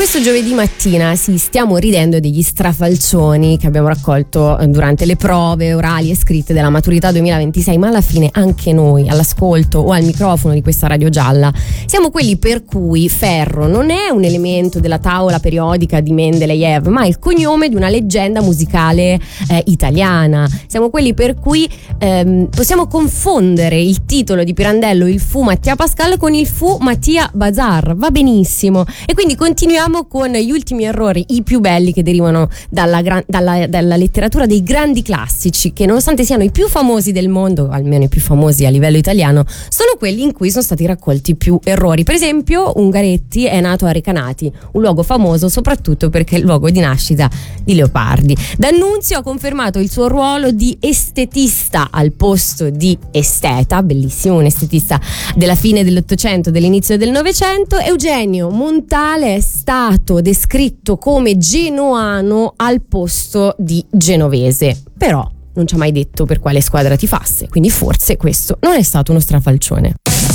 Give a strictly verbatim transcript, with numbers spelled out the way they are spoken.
questo giovedì mattina sì, stiamo ridendo degli strafalcioni che abbiamo raccolto durante le prove orali e scritte della maturità duemilaventisei, ma alla fine anche noi all'ascolto o al microfono di questa radio gialla siamo quelli per cui ferro non è un elemento della tavola periodica di Mendeleev, ma il cognome di una leggenda musicale eh, italiana. Siamo quelli per cui ehm, possiamo confondere il titolo di Pirandello, il fu Mattia Pascal, con il fu Mattia Bazar, va benissimo. E quindi continuiamo con gli ultimi errori, i più belli, che derivano dalla, gran, dalla, dalla letteratura dei grandi classici, che nonostante siano i più famosi del mondo, almeno i più famosi a livello italiano, sono quelli in cui sono stati raccolti più errori. Per esempio, Ungaretti è nato a Recanati, un luogo famoso soprattutto perché è il luogo di nascita di Leopardi. D'Annunzio ha confermato il suo ruolo di estetista al posto di esteta, bellissimo, un estetista della fine dell'Ottocento, dell'inizio del Novecento. Eugenio Montale è stato descritto come genoano al posto di genovese, però non ci ha mai detto per quale squadra tifasse, quindi forse questo non è stato uno strafalcione.